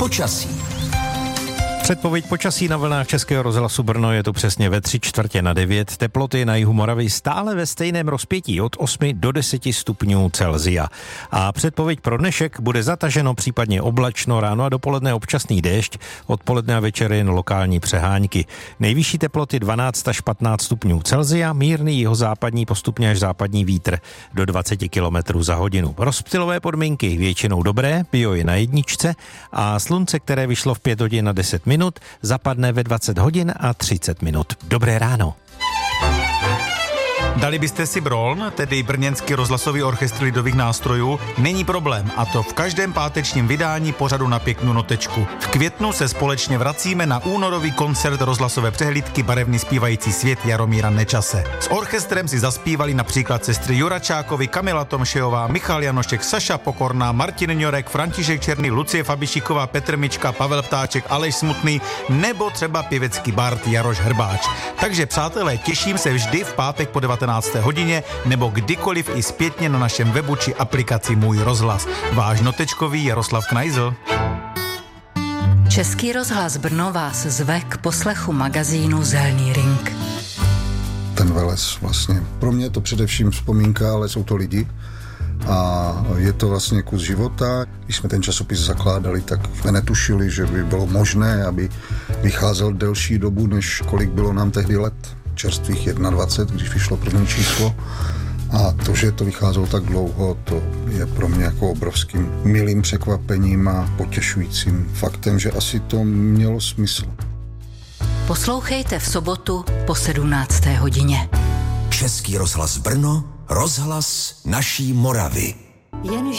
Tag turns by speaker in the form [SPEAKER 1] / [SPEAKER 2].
[SPEAKER 1] počasí.
[SPEAKER 2] Předpověď počasí na vlnách Českého rozhlasu Brno je tu přesně ve 8:45. Teploty na jihu Moravy stále ve stejném rozpětí od 8 do 10 stupňů Celsia. A předpověď pro dnešek: bude zataženo, případně oblačno, ráno a dopoledne občasný déšť, odpoledne a večer jen lokální přehánky. Nejvyšší teploty 12 až 15 stupňů Celsia, mírný jihozápadní, postupně až západní vítr do 20 km za hodinu. Rozptylové podmínky většinou dobré, bio je na jedničce a slunce, které vyšlo v 5 hodin a 10 minut, zapadne ve 20 hodin a 30 minut. Dobré ráno.
[SPEAKER 3] Dali byste si Broln, tedy Brněnský rozhlasový orchestr lidových nástrojů? Není problém, a to v každém pátečním vydání pořadu Na pěknou notečku. V květnu se společně vracíme na únorový koncert rozhlasové přehlídky Barevný zpívající svět Jaromíra Nečase. S orchestrem si zaspívali například sestry Juračákovi, Kamila Tomšejová, Michal Janošek, Saša Pokorná, Martin Ňorek, František Černý, Lucie Fabišiková, Petr Mička, Pavel Ptáček, Aleš Smutný nebo třeba pěvecký bard Jaroš Hrbáč. Takže přátelé, těším se vždy v pátek po 19. hodině nebo kdykoliv i zpětně na našem webu či aplikaci Můj rozhlas. Váš notečkový Jaroslav Knajzl.
[SPEAKER 4] Český rozhlas Brno vás zve k poslechu magazínu Zelný ring.
[SPEAKER 5] Ten Veles vlastně, pro mě je to především vzpomínka, ale jsou to lidi a je to vlastně kus života. Když jsme ten časopis zakládali, tak jsme netušili, že by bylo možné, aby vycházel delší dobu, než kolik bylo nám tehdy let. Čerstvých 21, když vyšlo první číslo. A to, že to vycházelo tak dlouho, to je pro mě jako obrovským milým překvapením a potěšujícím faktem, že asi to mělo smysl.
[SPEAKER 4] Poslouchejte v sobotu po 17. hodině.
[SPEAKER 1] Český rozhlas Brno, rozhlas naší Moravy.